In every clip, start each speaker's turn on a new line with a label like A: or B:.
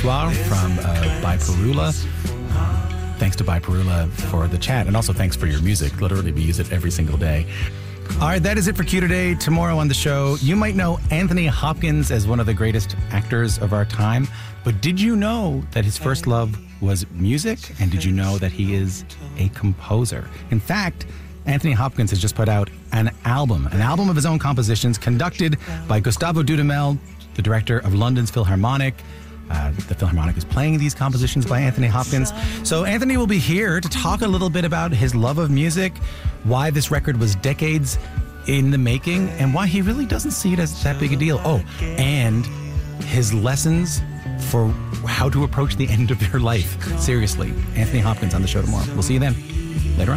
A: Soir from By Perula. Thanks to By Perula for the chat, and also thanks for your music. Literally, we use it every single day. All right, that is it for Q Today. Tomorrow on the show, you might know Anthony Hopkins as one of the greatest actors of our time, but did you know that his first love was music? And did you know that he is a composer? In fact, Anthony Hopkins has just put out an album of his own compositions, conducted by Gustavo Dudamel, the director of London's Philharmonic. The Philharmonic is playing these compositions by Anthony Hopkins. So Anthony will be here to talk a little bit about his love of music, why this record was decades in the making, and why he really doesn't see it as that big a deal. Oh, and his lessons for how to approach the end of your life. Seriously, Anthony Hopkins on the show tomorrow. We'll see you then. Later on.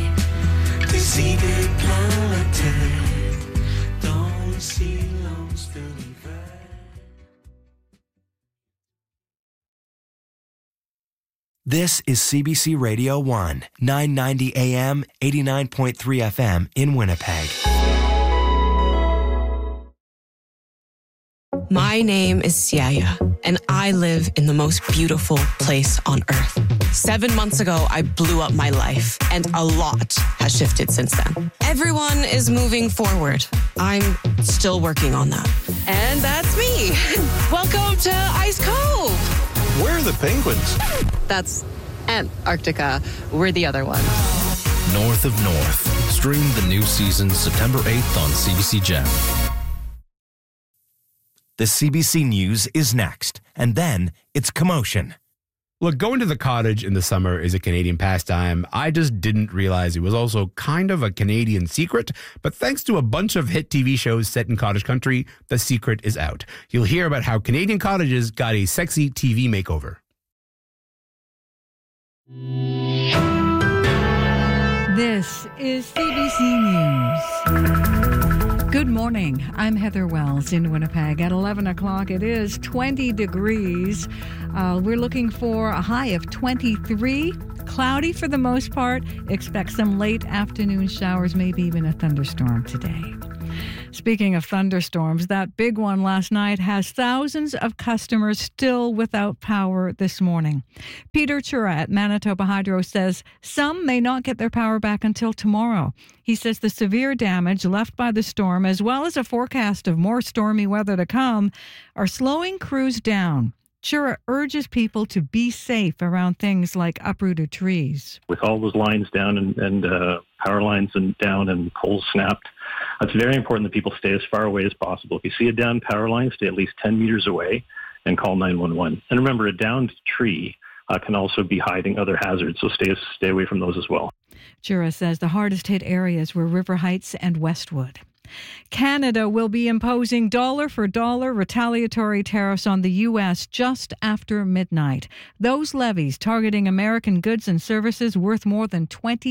B: This is CBC Radio 1, 990 AM, 89.3 FM in Winnipeg.
C: My name is Siaya, and I live in the most beautiful place on earth. 7 months ago, I blew up my life, and a lot has shifted since then. Everyone is moving forward. I'm still working on that. And that's me. Welcome to Ice Cove.
D: Where are the penguins?
C: That's Antarctica. We're the other one.
E: North of North. Stream the new season September 8th on CBC Gem.
B: The CBC News is next, and then it's Commotion.
F: Look, going to the cottage in the summer is a Canadian pastime. I just didn't realize it was also kind of a Canadian secret, but thanks to a bunch of hit TV shows set in cottage country, the secret is out. You'll hear about how Canadian cottages got a sexy TV makeover.
G: This is CBC News. Good morning. I'm Heather Wells in Winnipeg. At 11 o'clock, it is 20 degrees. We're looking for a high of 23. Cloudy for the most part. Expect some late afternoon showers, maybe even a thunderstorm today. Speaking of thunderstorms, that big one last night has thousands of customers still without power this morning. Peter Chura at Manitoba Hydro says some may not get their power back until tomorrow. He says the severe damage left by the storm, as well as a forecast of more stormy weather to come, are slowing crews down. Chura urges people to be safe around things like uprooted trees.
H: With all those lines down and power lines down and poles snapped, it's very important that people stay as far away as possible. If you see a downed power line, stay at least 10 meters away and call 911. And remember, a downed tree can also be hiding other hazards, so stay away from those as well.
G: Chura says the hardest hit areas were River Heights and Westwood. Canada will be imposing dollar-for-dollar retaliatory tariffs on the U.S. just after midnight. Those levies targeting American goods and services worth more than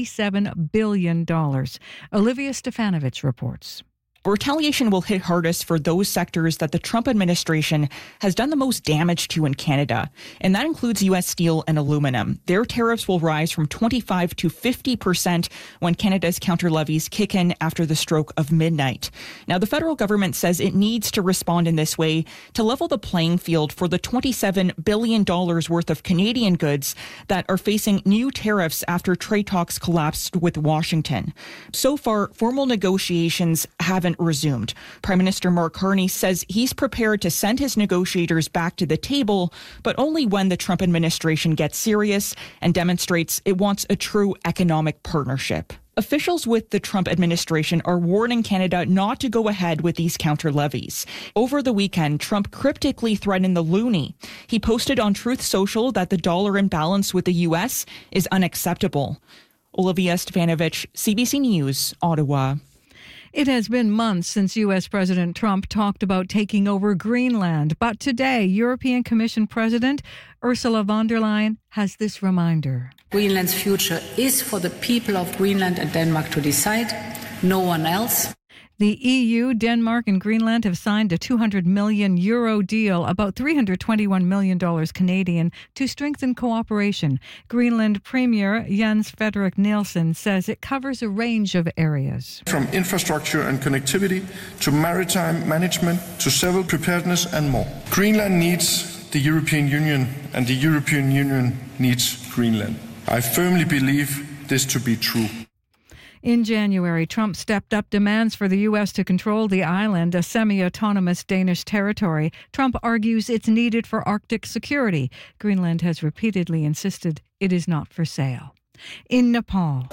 G: $27 billion. Olivia Stefanovich reports.
I: Retaliation will hit hardest for those sectors that the Trump administration has done the most damage to in Canada, and that includes U.S. steel and aluminum. Their tariffs will rise from 25% to 50% when Canada's counter levies kick in after the stroke of midnight. Now, the federal government says it needs to respond in this way to level the playing field for the $27 billion worth of Canadian goods that are facing new tariffs after trade talks collapsed with Washington. So far, formal negotiations haven't resumed. Prime Minister Mark Carney says he's prepared to send his negotiators back to the table, but only when the Trump administration gets serious and demonstrates it wants a true economic partnership. Officials with the Trump administration are warning Canada not to go ahead with these counter levies. Over the weekend, Trump cryptically threatened the loonie. He posted on Truth Social that the dollar imbalance with the U.S. is unacceptable. Olivia Stefanovich, CBC News, Ottawa.
G: It has been months since U.S. President Trump talked about taking over Greenland, but today, European Commission President Ursula von der Leyen has this reminder.
J: Greenland's future is for the people of Greenland and Denmark to decide, no one else.
G: The EU, Denmark and Greenland have signed a €200 million deal, about $321 million Canadian, to strengthen cooperation. Greenland Premier Jens Frederik Nielsen says it covers a range of areas.
K: From infrastructure and connectivity to maritime management to civil preparedness and more. Greenland needs
D: the European Union, and the European Union needs Greenland. I firmly believe this to be true.
G: In January, Trump stepped up demands for the U.S. to control the island, a semi-autonomous Danish territory. Trump argues it's needed for Arctic security. Greenland has repeatedly insisted it is not for sale. In Nepal,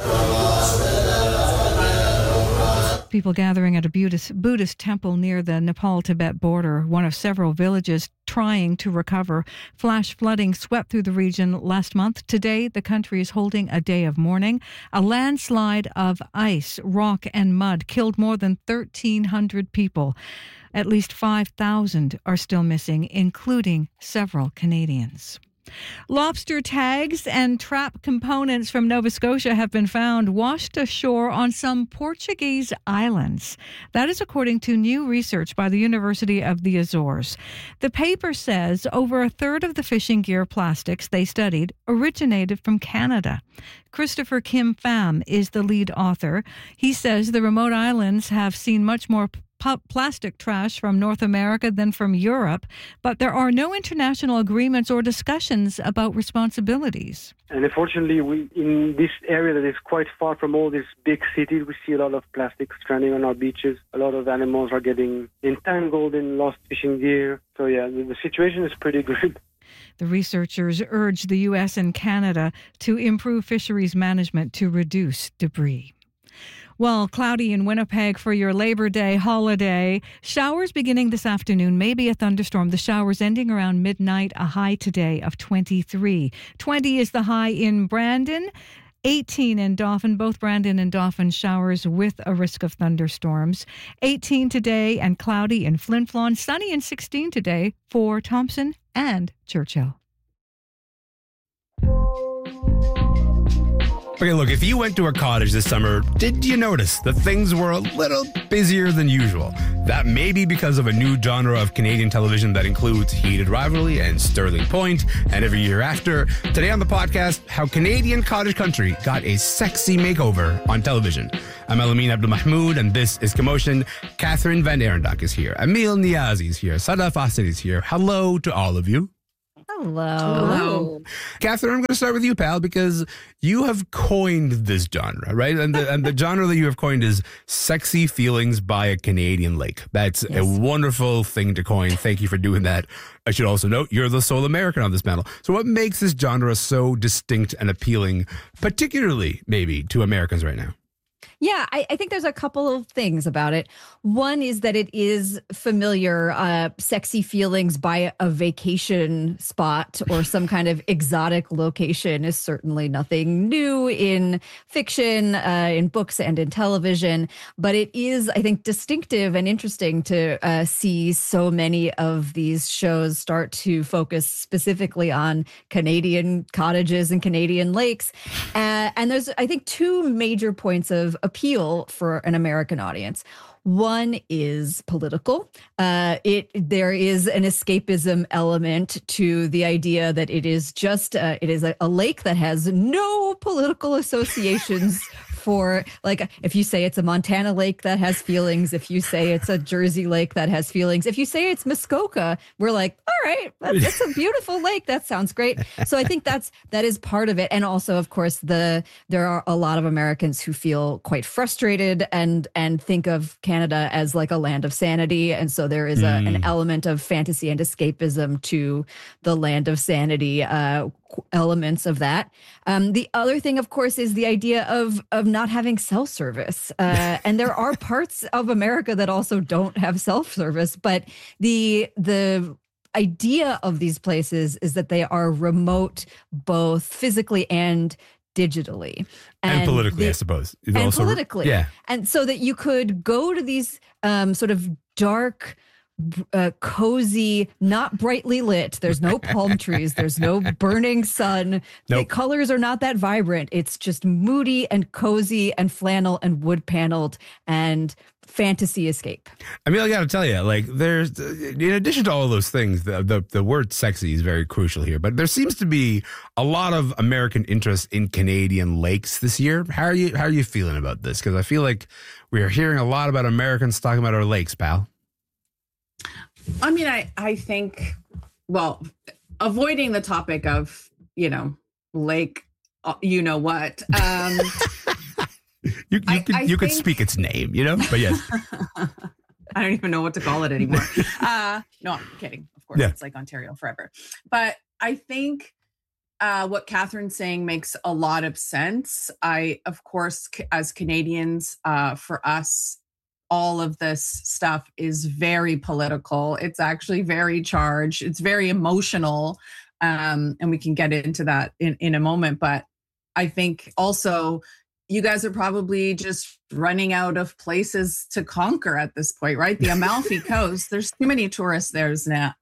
G: people gathering at a Buddhist temple near the Nepal-Tibet border, one of several villages trying to recover. Flash flooding swept through the region last month. Today, the country is holding a day of mourning. A landslide of ice, rock, and mud killed more than 1,300 people. At least 5,000 are still missing, including several Canadians. Lobster tags and trap components from Nova Scotia have been found washed ashore on some Portuguese islands. That is according to new research by the University of the Azores. The paper says over a third of the fishing gear plastics they studied originated from Canada. Christopher Kim Pham is the lead author. He says the remote islands have seen much more plastic trash from North America than from Europe, but there are no international agreements or discussions about responsibilities.
K: And unfortunately, in this area that is quite far from all these big cities, we see a lot of plastic stranding on our beaches. A lot of animals are getting entangled in lost fishing gear. So yeah, the situation is pretty grim.
G: The researchers urge the U.S. and Canada to improve fisheries management to reduce debris. Well, cloudy in Winnipeg for your Labor Day holiday. Showers beginning this afternoon, maybe a thunderstorm. The showers ending around midnight, a high today of 23. 20 is the high in Brandon. 18 in Dauphin, both Brandon and Dauphin showers with a risk of thunderstorms. 18 today and cloudy in Flin Flon. Sunny and 16 today for Thompson and Churchill.
F: Okay, look, if you went to a cottage this summer, did you notice that things were a little busier than usual? That may be because of a new genre of Canadian television that includes Heated Rivalry and Sterling Point, and every year after. Today on the podcast, how Canadian cottage country got a sexy makeover on television. I'm Elamin Abdulmahmoud, and this is Commotion. Catherine Van Arendonk is here. Emil Niazi is here. Sadaf Asad is here. Hello to all of you.
L: Hello.
F: Catherine, I'm going to start with you, pal, because you have coined this genre, right? And the genre that you have coined is sexy feelings by a Canadian lake. That's a wonderful thing to coin. Thank you for doing that. I should also note you're the sole American on this panel. So what makes this genre so distinct and appealing, particularly maybe to Americans right now?
L: Yeah, I think there's a couple of things about it. One is that it is familiar, sexy feelings by a vacation spot or some kind of exotic location is certainly nothing new in fiction, in books and in television. But it is, I think, distinctive and interesting to see so many of these shows start to focus specifically on Canadian cottages and Canadian lakes. And there's, I think, two major points of appeal for an American audience. One is political. There is an escapism element to the idea that it is just it is a lake that has no political associations. For, like, if you say it's a Montana lake that has feelings, if you say it's a Jersey lake that has feelings, if you say it's Muskoka, we're like, all right, that's a beautiful lake. That sounds great. So I think that is part of it. And also, of course, there are a lot of Americans who feel quite frustrated and think of Canada as like a land of sanity. And so there is an element of fantasy and escapism to the land of sanity elements of that. The other thing, of course, is the idea of not having self-service. And there are parts of America that also don't have self-service, but the idea of these places is that they are remote, both physically and digitally.
F: And politically, I suppose.
L: And also, politically. Yeah. And so that you could go to these sort of dark, cozy, not brightly lit. There's no palm trees. There's no burning sun. The colors are not that vibrant. It's just moody and cozy and flannel and wood paneled and fantasy escape.
F: I mean, I got to tell you, like, there's, in addition to all those things, the word sexy is very crucial here, but there seems to be a lot of American interest in Canadian lakes this year. How are you feeling about this? Because I feel like we are hearing a lot about Americans talking about our lakes, pal.
M: I mean, I think
C: well, avoiding the topic of, Lake, you know what.
F: You could speak its name, but yes.
C: I don't even know what to call it anymore. No, I'm kidding. Of course, It's Lake Ontario forever. But I think what Catherine's saying makes a lot of sense. Of course, as Canadians, for us, all of this stuff is very political. It's actually very charged. It's very emotional. And we can get into that in a moment. But I think also you guys are probably just running out of places to conquer at this point, right? The Amalfi Coast, there's too many tourists there now.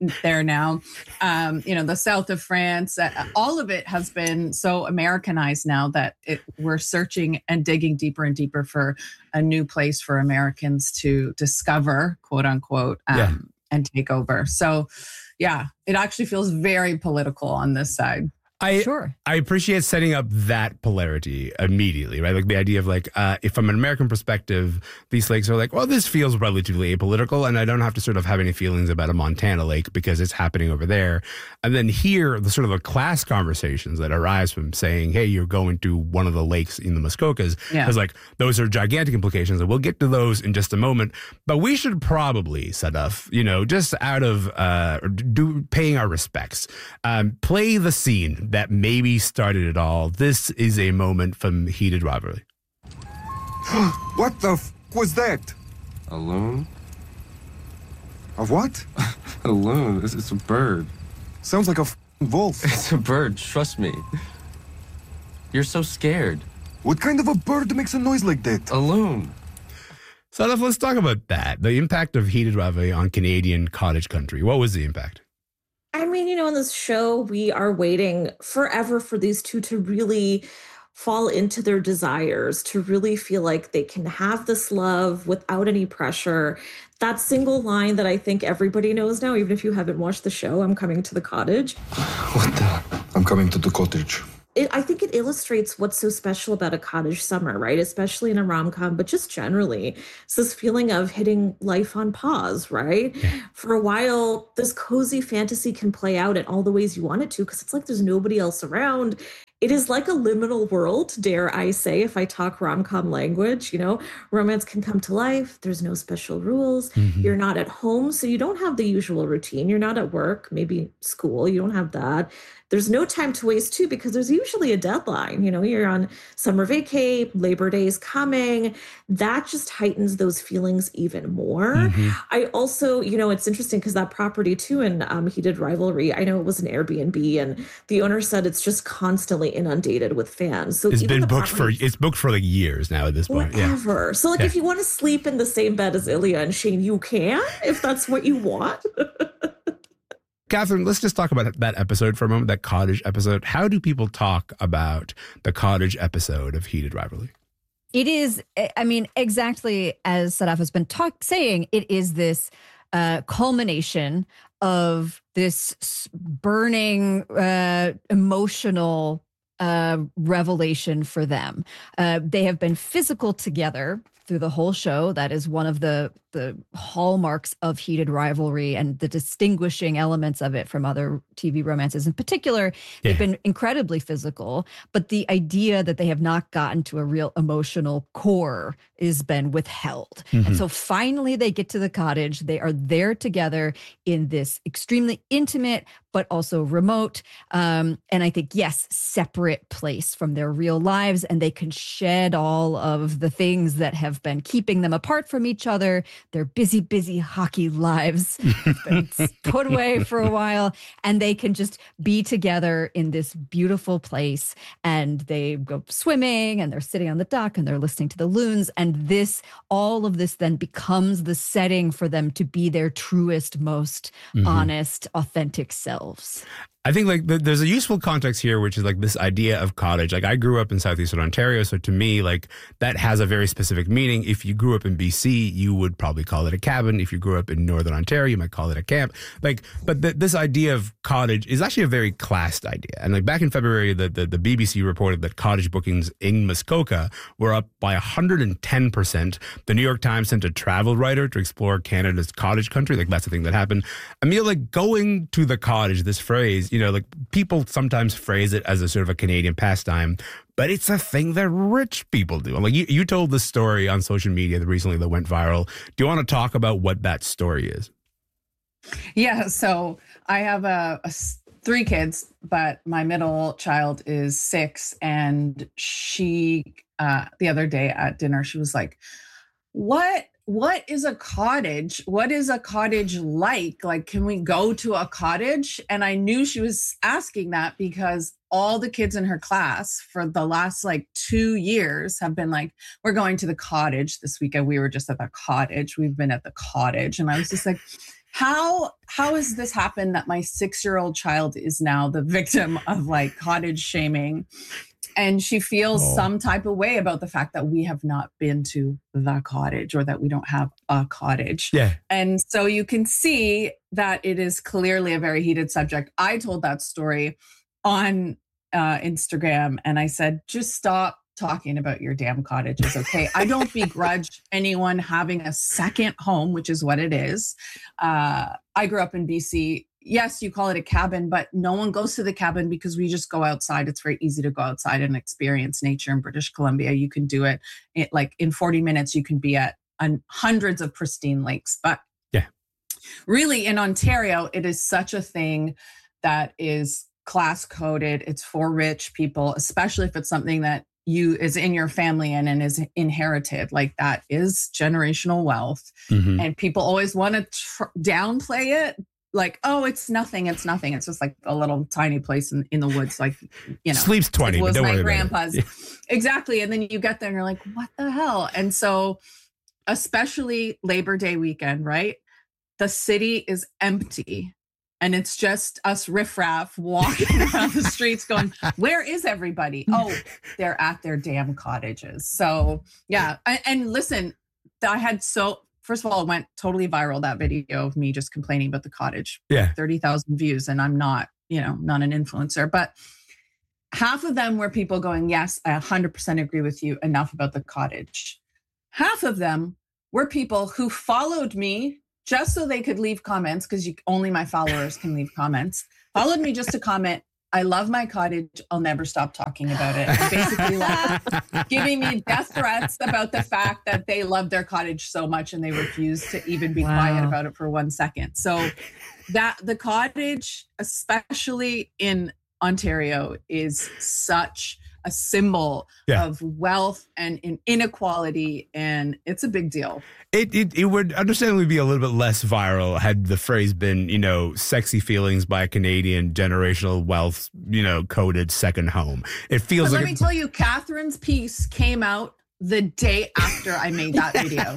C: The south of France, all of it has been so Americanized now that we're searching and digging deeper and deeper for a new place for Americans to discover, quote unquote, and take over. So, it actually feels very political on this side.
F: I appreciate setting up that polarity immediately, right? Like the idea of if from an American perspective, these lakes are like, well, this feels relatively apolitical and I don't have to sort of have any feelings about a Montana lake because it's happening over there. And then here, the sort of the class conversations that arise from saying, hey, you're going to one of the lakes in the Muskokas. Because those are gigantic implications and we'll get to those in just a moment. But we should probably, Sadaf, just out of paying our respects, play the scene that maybe started it all. This is a moment from Heated Rivalry.
M: What the was that?
N: A loon?
M: A what?
N: A loon. It's a bird.
M: Sounds like a wolf.
N: It's a bird, trust me. You're so scared.
M: What kind of a bird makes a noise like that?
N: A loon.
F: So let's talk about that. The impact of Heated Rivalry on Canadian cottage country. What was the impact?
O: I mean, in this show, we are waiting forever for these two to really fall into their desires, to really feel like they can have this love without any pressure. That single line that I think everybody knows now, even if you haven't watched the show, I'm coming to the cottage.
M: What the? I'm coming to the cottage.
O: I think it illustrates what's so special about a cottage summer, right? Especially in a rom-com, but just generally. It's this feeling of hitting life on pause, right? Yeah. For a while, this cozy fantasy can play out in all the ways you want it to, because it's like there's nobody else around. It is like a liminal world, dare I say, if I talk rom-com language, romance can come to life. There's no special rules. Mm-hmm. You're not at home, so you don't have the usual routine. You're not at work, maybe school. You don't have that. There's no time to waste, too, because there's usually a deadline. You're on summer vacay, Labor Day's coming. That just heightens those feelings even more. Mm-hmm. I also, it's interesting because that property, too, in Heated Rivalry, I know it was an Airbnb, and the owner said it's just constantly inundated with fans. So
F: it's been booked for like years now at this point.
O: Whatever. Yeah. So if you want to sleep in the same bed as Ilya and Shane, you can, if that's what you want.
F: Catherine, let's just talk about that episode for a moment, that cottage episode. How do people talk about the cottage episode of Heated Rivalry?
L: It is, exactly as Sadaf has been saying, it is this culmination of this burning emotional revelation for them. They have been physical together through the whole show. That is one of the hallmarks of Heated Rivalry and the distinguishing elements of it from other TV romances. In particular, they've been incredibly physical, but the idea that they have not gotten to a real emotional core has been withheld. Mm-hmm. And so finally they get to the cottage. They are there together in this extremely intimate, but also remote, and I think, separate place from their real lives. And they can shed all of the things that have been keeping them apart from each other. Their busy hockey lives been put away for a while, and they can just be together in this beautiful place. And they go swimming, and they're sitting on the dock, and they're listening to the loons. And all of this then becomes the setting for them to be their truest, most honest, authentic selves.
F: I think like there's a useful context here, which is like this idea of cottage. Like I grew up in southeastern Ontario, so to me, like that has a very specific meaning. If you grew up in BC, you would probably call it a cabin. If you grew up in northern Ontario, you might call it a camp. Like, but this idea of cottage is actually a very classed idea. And like back in February, the BBC reported that cottage bookings in Muskoka were up by 110%. The New York Times sent a travel writer to explore Canada's cottage country. Like that's the thing that happened. Emil, like going to the cottage, this phrase, you know, like people sometimes phrase it as a sort of a Canadian pastime, but it's a thing that rich people do. Like you told this story on social media recently that went viral. Do you want to talk about what that story is?
P: Yeah. So I have 3 kids, but my middle child is 6. And she, the other day at dinner, she was like, what is a cottage? What is a cottage like? Like, can we go to a cottage? And I knew she was asking that because all the kids in her class for the last like 2 years have been like, we're going to the cottage this weekend. We were just at the cottage. We've been at the cottage. And I was just like, how has this happened that my 6-year-old child is now the victim of like cottage shaming? And she feels some type of way about the fact that we have not been to the cottage or that we don't have a cottage.
F: Yeah.
P: And so you can see that it is clearly a very heated subject. I told that story on Instagram and I said, just stop talking about your damn cottages, okay? I don't begrudge anyone having a second home, which is what it is. I grew up in BC. Yes, you call it a cabin, but no one goes to the cabin because we just go outside. It's very easy to go outside and experience nature in British Columbia. You can do it like in 40 minutes, you can be at hundreds of pristine lakes. But
F: yeah,
P: really in Ontario, it is such a thing that is class coded. It's for rich people, especially if it's something that is in your family and is inherited. Like that is generational wealth.
F: Mm-hmm.
P: And people always want to downplay it. Like, oh, it's nothing. It's nothing. It's just like a little tiny place in the woods. Like, you know,
F: sleeps 20.
P: It was
F: don't
P: my
F: worry
P: grandpa's.
F: about it.
P: Exactly. And then you get there and you're like, what the hell? And so, especially Labor Day weekend, right? The city is empty. And it's just us riffraff walking around the streets going, where is everybody? Oh, they're at their damn cottages. So, yeah. And listen, first of all, it went totally viral, that video of me just complaining about the cottage.
F: Yeah.
P: 30,000 views. And I'm not an influencer. But half of them were people going, yes, I 100% agree with you. Enough about the cottage. Half of them were people who followed me just so they could leave comments, because only my followers can leave comments. Followed me just to comment, I love my cottage. I'll never stop talking about it. And basically like giving me death threats about the fact that they love their cottage so much and they refuse to even be quiet about it for 1 second. So that the cottage, especially in Ontario, is such a symbol of wealth and inequality, and it's a big deal.
F: It would understandably be a little bit less viral had the phrase been, sexy feelings by a Canadian, generational wealth, coded second home. It feels
P: but
F: like.
P: Let me tell you, Catherine's piece came out the day after I made that video.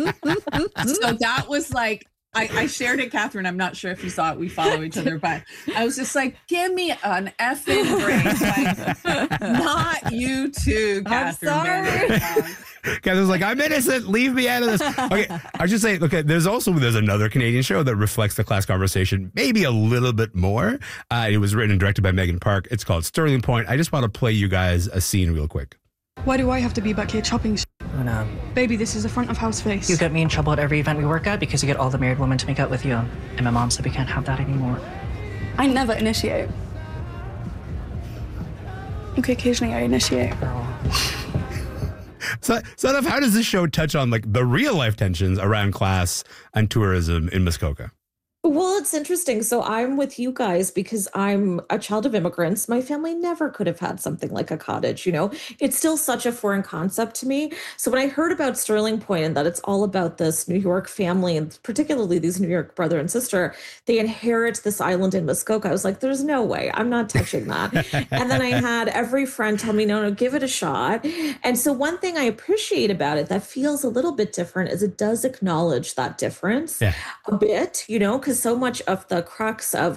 P: So that was like, I shared it, Catherine. I'm not sure if you saw it. We follow each other, but I was just like, give me an effing break. Like, not you too, Catherine.
L: I'm sorry.
F: Catherine's like, I'm innocent. Leave me out of this. Okay, I should say, okay, there's another Canadian show that reflects the class conversation maybe a little bit more. It was written and directed by Megan Park. It's called Sterling Point. I just want to play you guys a scene real quick.
Q: Why do I have to be back here chopping?
R: Luna,
Q: baby, this is a front of house face.
R: You get me in trouble at every event we work at because you get all the married women to make out with you. And my mom said we can't have that anymore.
Q: I never initiate. Okay, occasionally I initiate.
F: So, how does this show touch on like the real life tensions around class and tourism in Muskoka?
O: Well, it's interesting. So I'm with you guys because I'm a child of immigrants. My family never could have had something like a cottage, It's still such a foreign concept to me. So when I heard about Sterling Point and that it's all about this New York family, and particularly these New York brother and sister, they inherit this island in Muskoka. I was like, there's no way. I'm not touching that. And then I had every friend tell me, no, give it a shot. And so one thing I appreciate about it that feels a little bit different is it does acknowledge that difference a bit, because so much of the crux of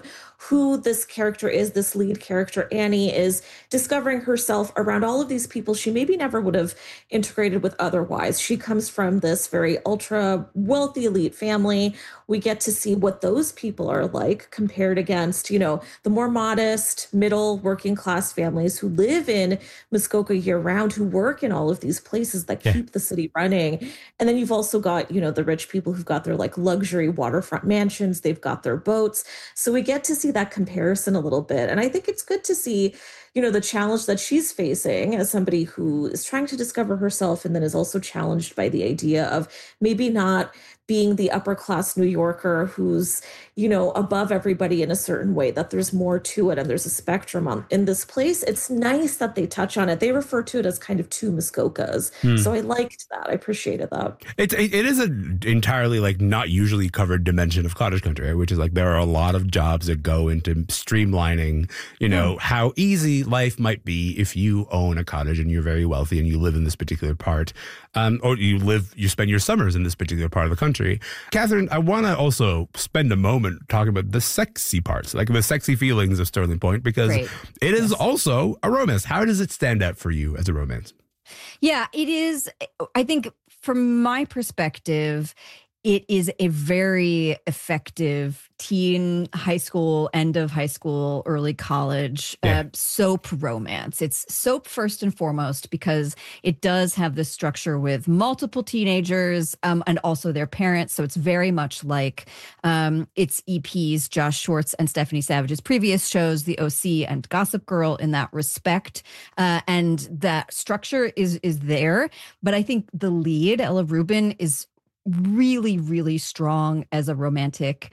O: who this character is, this lead character, Annie, is discovering herself around all of these people she maybe never would have integrated with otherwise. She comes from this very ultra wealthy elite family. We get to see what those people are like compared against, you know, the more modest, middle, working class families who live in Muskoka year round, who work in all of these places that keep the city running. And then you've also got, you know, the rich people who've got their like luxury waterfront mansions, they've got their boats. So we get to see that comparison a little bit. And I think it's good to see, you know, the challenge that she's facing as somebody who is trying to discover herself and then is also challenged by the idea of maybe not being the upper class New Yorker who's, you know, above everybody in a certain way, that there's more to it and there's a spectrum in this place. It's nice that they touch on it. They refer to it as kind of two Muskokas. So I liked that. I appreciated that.
F: It is an entirely like not usually covered dimension of cottage country, right? Which is like there are a lot of jobs that go into streamlining, you know, how easy life might be if you own a cottage and you're very wealthy and you live in this particular part, or you spend your summers in this particular part of the country. Catherine, I want to also spend a moment talking about the sexy parts, like the sexy feelings of Sterling Point, because it is also a romance. How does it stand out for you as a romance?
L: Yeah, it is. I think from my perspective, it is a very effective teen, high school, end of high school, early college soap romance. It's soap first and foremost because it does have this structure with multiple teenagers and also their parents. So it's very much like its EPs, Josh Schwartz and Stephanie Savage's previous shows, The OC and Gossip Girl, in that respect. And that structure is there. But I think the lead, Ella Rubin, is really, really strong as a romantic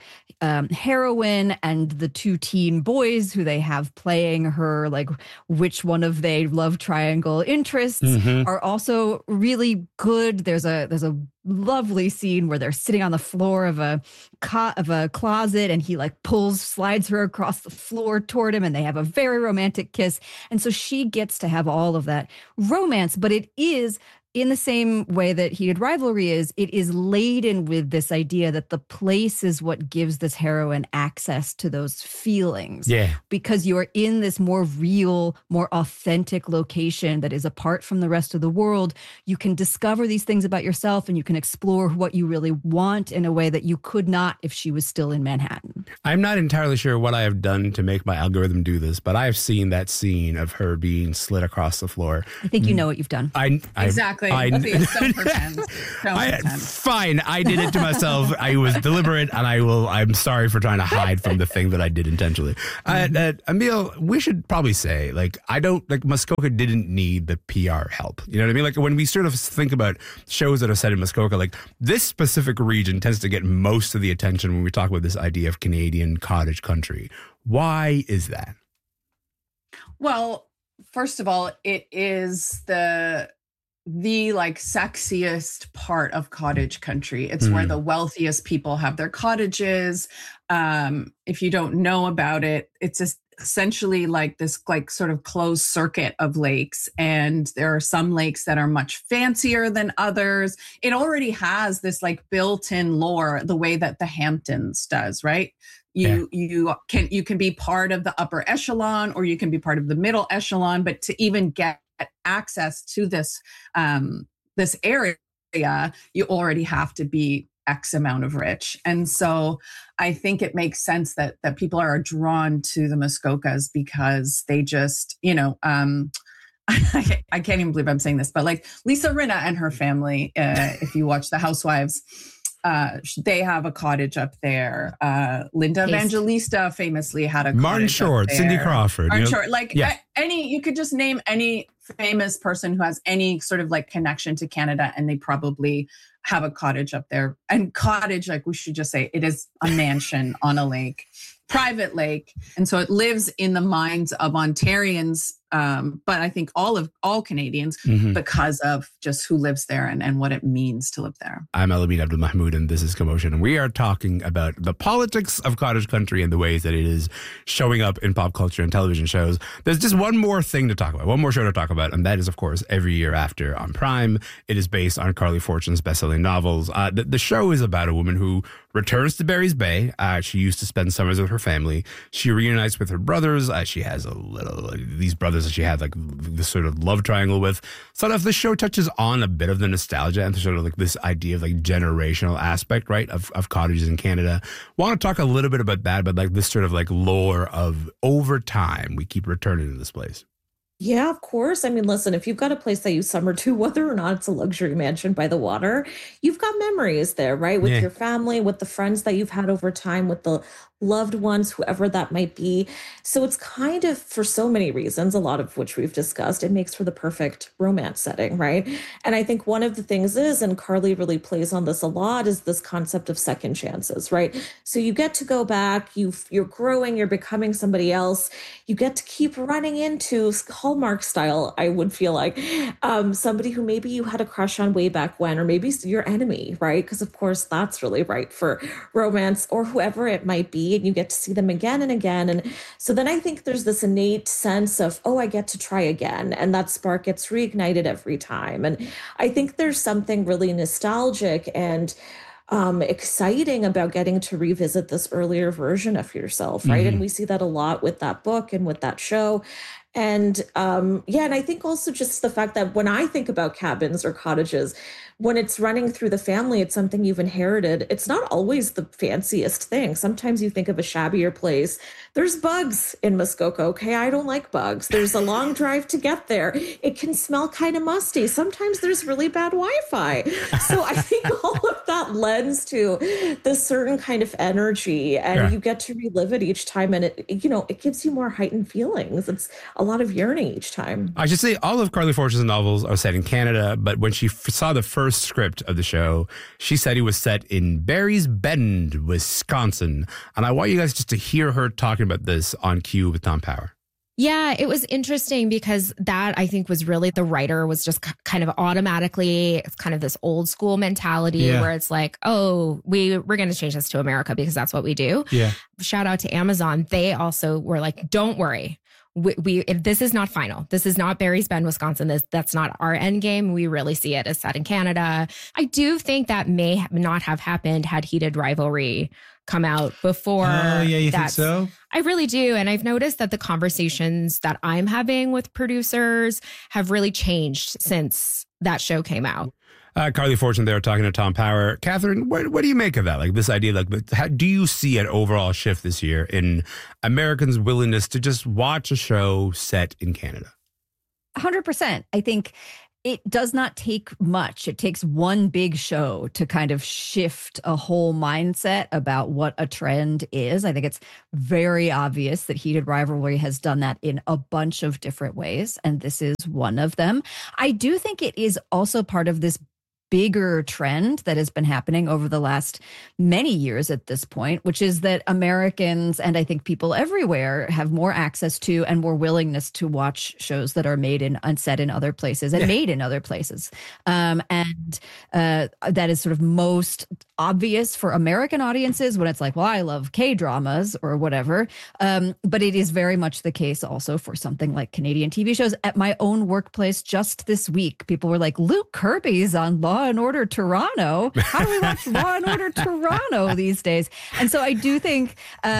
L: heroine, and the two teen boys who they have playing her, like which one of they love triangle interests, are also really good. There's a lovely scene where they're sitting on the floor of a closet, and he like slides her across the floor toward him, and they have a very romantic kiss. And so she gets to have all of that romance, but it is, in the same way that Heated Rivalry is, it is laden with this idea that the place is what gives this heroine access to those feelings. Yeah. Because you are in this more real, more authentic location that is apart from the rest of the world. You can discover these things about yourself, and you can explore what you really want in a way that you could not if she was still in Manhattan.
F: I'm not entirely sure what I have done to make my algorithm do this, but I've seen that scene of her being slid across the floor.
L: I think you know what you've done.
P: Exactly.
F: Fine. I did it to myself. I was deliberate, and I'm sorry for trying to hide from the thing that I did intentionally. Emil, we should probably say, like, Muskoka didn't need the PR help. You know what I mean? Like, when we sort of think about shows that are set in Muskoka, like, this specific region tends to get most of the attention when we talk about this idea of Canadian cottage country. Why is that?
P: Well, first of all, it is the like sexiest part of cottage country. It's where the wealthiest people have their cottages. If you don't know about it, it's essentially like this like sort of closed circuit of lakes, and there are some lakes that are much fancier than others. It already has this like built-in lore, the way that the Hamptons does, right? You can be part of the upper echelon, or you can be part of the middle echelon, but to even get access to this this area, you already have to be X amount of rich. And so I think it makes sense that people are drawn to the Muskokas because they just, you know, I can't even believe I'm saying this, but like Lisa Rinna and her family, if you watch The Housewives, they have a cottage up there. Linda Evangelista famously had a
F: Martin
P: cottage
F: Short,
P: up there.
F: Cindy Crawford.
P: Martin Short, like you could just name any famous person who has any sort of like connection to Canada, and they probably have a cottage up there. And cottage, like we should just say, it is a mansion on a lake, private lake. And so it lives in the minds of Ontarians but I think all Canadians because of just who lives there and what it means to live there.
F: I'm Elamine Abdul Mahmoud, and this is Commotion. And we are talking about the politics of cottage country and the ways that it is showing up in pop culture and television shows. There's just one more thing to talk about, one more show to talk about, and that is, of course, Every Year After on Prime. It is based on Carly Fortune's best-selling novels. The show is about a woman who returns to Barry's Bay. She used to spend summers with her family. She reunites with her brothers. She has these brothers that she had like this sort of love triangle with. Sort of the show touches on a bit of the nostalgia and sort of like this idea of like generational aspect, right, of cottages in Canada. Want to talk a little bit about that, but like this sort of like lore of over time we keep returning to this place.
O: Yeah, of course. I mean, listen, if you've got a place that you summer to, whether or not it's a luxury mansion by the water, you've got memories there, right? With your family, with the friends that you've had over time, with the loved ones, whoever that might be. So it's kind of, for so many reasons, a lot of which we've discussed, it makes for the perfect romance setting, right? And I think one of the things is, and Carly really plays on this a lot, is this concept of second chances, right? So you get to go back, you're growing, you're becoming somebody else. You get to keep running into Hallmark style, I would feel like, somebody who maybe you had a crush on way back when, or maybe your enemy, right? Because of course that's really right for romance, or whoever it might be. And you get to see them again and again. And so then I think there's this innate sense of, oh, I get to try again. And that spark gets reignited every time. And I think there's something really nostalgic and exciting about getting to revisit this earlier version of yourself, right? And we see that a lot with that book and with that show. And and I think also just the fact that when I think about cabins or cottages, when it's running through the family, it's something you've inherited. It's not always the fanciest thing. Sometimes you think of a shabbier place. There's bugs in Muskoka. Okay, I don't like bugs. There's a long drive to get there. It can smell kind of musty. Sometimes there's really bad Wi-Fi. So I think all of that lends to this certain kind of energy, and you get to relive it each time. And it gives you more heightened feelings. It's a lot of yearning each time.
F: I should say all of Carly Fortune's novels are set in Canada, but when she saw the first script of the show, she said it was set in Barry's Bend, Wisconsin. And I want you guys just to hear her talking about this on Q with Tom Power.
S: Yeah, it was interesting because that, I think, was really, the writer was just kind of automatically, it's kind of this old school mentality where it's like, oh, we're going to change this to America because that's what we do. Yeah. Shout out to Amazon. They also were like, don't worry. This is not final. This is not Barry's Bend, Wisconsin. That's not our end game. We really see it as set in Canada. I do think that may not have happened had Heated Rivalry come out before.
A: Oh, yeah, you think so?
S: I really do. And I've noticed that the conversations that I'm having with producers have really changed since that show came out.
F: Carly Fortune there talking to Tom Power. Catherine, what do you make of that? Like this idea, like how do you see an overall shift this year in Americans' willingness to just watch a show set in Canada?
L: 100%. I think it does not take much. It takes one big show to kind of shift a whole mindset about what a trend is. I think it's very obvious that Heated Rivalry has done that in a bunch of different ways, and this is one of them. I do think it is also part of this bigger trend that has been happening over the last many years at this point, which is that Americans, and I think people everywhere, have more access to and more willingness to watch shows that are made in and set in other places and made in other places. And that is sort of most obvious for American audiences when it's like, well, I love K-dramas or whatever. But it is very much the case also for something like Canadian TV shows. At my own workplace just this week, people were like, Luke Kirby's on Law and Order Toronto. How do we watch Law and Order Toronto these days? And so I do think,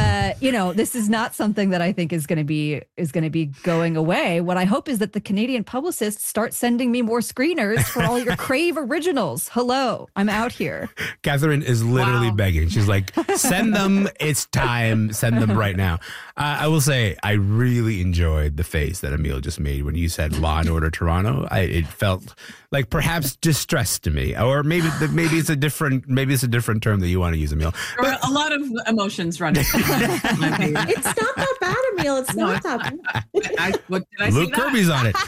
L: this is not something that I think is going to be going away. What I hope is that the Canadian publicists start sending me more screeners for all your Crave originals. Hello, I'm out here.
F: Catherine is literally begging. She's like, send them. It's time. Send them right now. I will say, I really enjoyed the face that Emil just made when you said Law and Order Toronto. It felt like perhaps distress to me, or maybe it's a different term that you want to use, Emil.
P: There were a lot of emotions running.
O: It's not that bad, Emil. It's not that bad.
P: What did I
F: Luke
P: say?
F: Kirby's on it.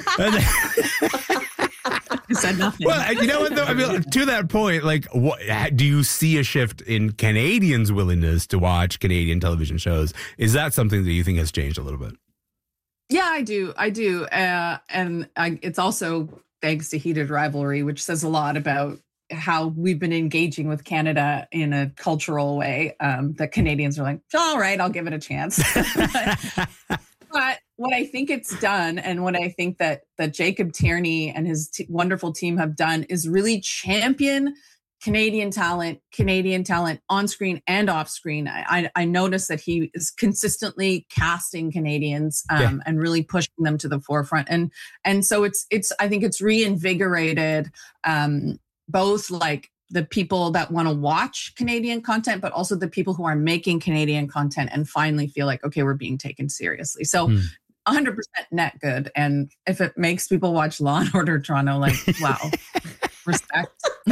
P: I said nothing.
F: Well, you know what though? I mean, to that point, like, what do you see a shift in Canadians' willingness to watch Canadian television shows? Is that something that you think has changed a little bit?
P: Yeah, I do. It's also thanks to heated rivalry, which says a lot about how we've been engaging with Canada in a cultural way. That Canadians are like, all right, I'll give it a chance. But what I think it's done, and what I think that Jacob Tierney and his wonderful team have done, is really champion Canadian talent on screen and off screen. I noticed that he is consistently casting Canadians and really pushing them to the forefront. And so I think it's reinvigorated both like the people that want to watch Canadian content, but also the people who are making Canadian content and finally feel like, okay, we're being taken seriously. So 100% net good. And if it makes people watch Law and Order Toronto, like, wow. Respect.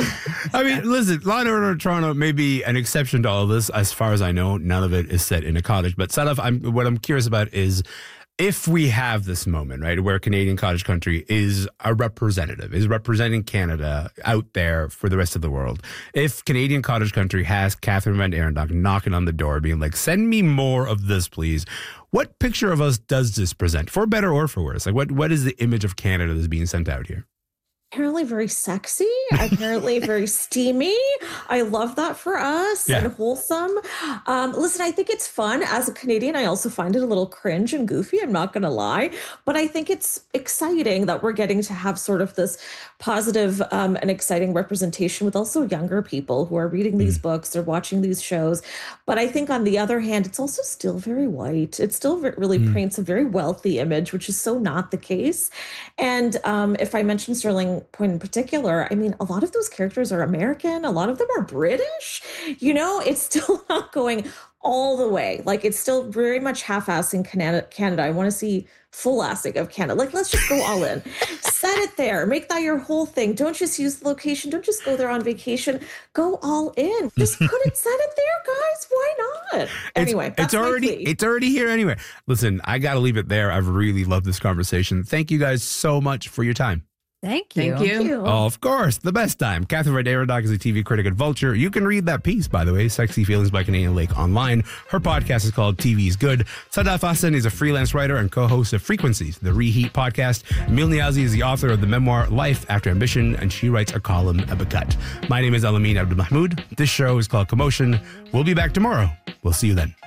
F: I mean, listen, Law and Order Toronto may be an exception to all of this. As far as I know, none of it is set in a cottage. But Sadaf, what I'm curious about is if we have this moment, right, where Canadian Cottage Country is a representative, is representing Canada out there for the rest of the world. If Canadian Cottage Country has Catherine Van Arendonk knocking on the door, being like, send me more of this, please. What picture of us does this present, for better or for worse? Like, what is the image of Canada that's being sent out here?
O: Apparently very sexy, apparently very steamy. I love that for us and wholesome. Listen, I think it's fun. As a Canadian, I also find it a little cringe and goofy, I'm not going to lie. But I think it's exciting that we're getting to have sort of this positive and exciting representation with also younger people who are reading these books, they're watching these shows. But I think on the other hand, it's also still very white. It still really paints a very wealthy image, which is so not the case. And if I mention Sterling Point in particular, I mean, a lot of those characters are American. A lot of them are British. You know, it's still not going all the way. Like, it's still very much half-assing Canada. I want to see full-assing of Canada. Like, let's just go all in. Set it there. Make that your whole thing. Don't just use the location. Don't just go there on vacation. Go all in. Just put it, set it there, guys. Why not? Anyway,
F: it's already here anyway. Listen, I got to leave it there. I've really loved this conversation. Thank you guys so much for your time.
L: Thank you.
P: Thank you.
F: Of course, the best time. Catherine Van Arendonk is a TV critic at Vulture. You can read that piece, by the way, Sexy Feelings by Canadian Lake, online. Her podcast is called TV's Good. Sadaf Hassan is a freelance writer and co-host of Frequencies, the Reheat podcast. Emil Niazi is the author of the memoir Life After Ambition, and she writes a column at Becut. My name is Alamin Abdulmahmoud. This show is called Commotion. We'll be back tomorrow. We'll see you then.